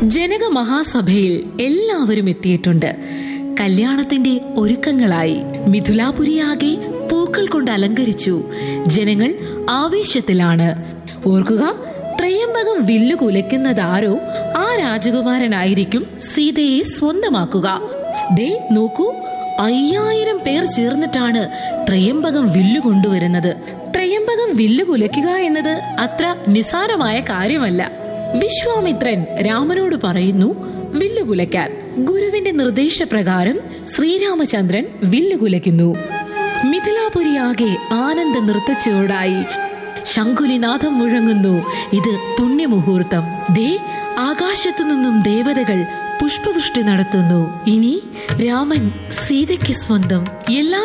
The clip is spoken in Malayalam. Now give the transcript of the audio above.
ജനക മഹാസഭയിൽ എല്ലാവരും എത്തിയിട്ടുണ്ട്. കല്യാണത്തിന്റെ ഒരുക്കങ്ങളായി. മിഥിലാപുരിയാകെ പൂക്കൾ കൊണ്ട് അലങ്കരിച്ചു. ജനങ്ങൾ ആവേശത്തിലാണ്. ഓർക്കുക, ത്രയംബകം വില്ലു കുലയ്ക്കുന്നതാരോ ആ രാജകുമാരനായിരിക്കും സീതയെ സ്വന്തമാക്കുക. ദേ നോക്കൂ, 5000 പേർ ചേർന്നിട്ടാണ് ത്രയംബകം വില്ലു കൊണ്ടുവരുന്നത്. ത്രയംബകം വില്ലു കുലയ്ക്കുക എന്നത് അത്ര നിസാരമായ കാര്യമല്ല. വിശ്വാമിത്രൻ രാമനോട് പറയുന്നു വില്ലു കുലയ്ക്കാൻ. ഗുരുവിന്റെ നിർദ്ദേശപ്രകാരം ശ്രീരാമചന്ദ്രൻ വില്ലു കുലയ്ക്കുന്നു. മിഥിലാപുരിയാകെ ആനന്ദ നൃത്തച്ചുവടായി. ശംഖുലിനാഥം മുഴങ്ങുന്നു. ഇത് പുണ്യമുഹൂർത്തം. ദേ ആകാശത്തു നിന്നും ദേവതകൾ പുഷ്പവൃഷ്ടി നടത്തുന്നു. ഇനി രാമൻ സീതയ്ക്ക് സ്വന്തം. എല്ലാ